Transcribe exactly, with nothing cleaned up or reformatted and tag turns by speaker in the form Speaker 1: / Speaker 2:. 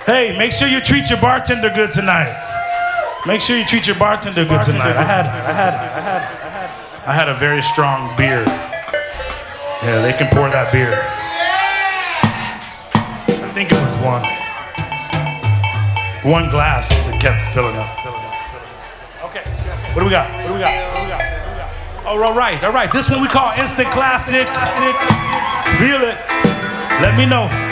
Speaker 1: Hey, make sure you treat your bartender good tonight. Make sure you treat your bartender good tonight. I had, I had, I had, I had, I had a very strong beer. Yeah, they can pour that beer. I think it was one. One glass. It kept filling up. Okay. What do we got? What do we got? What do we got? What do we got? Oh, all right, all right. This one we call instant classic. Feel it. Let me know.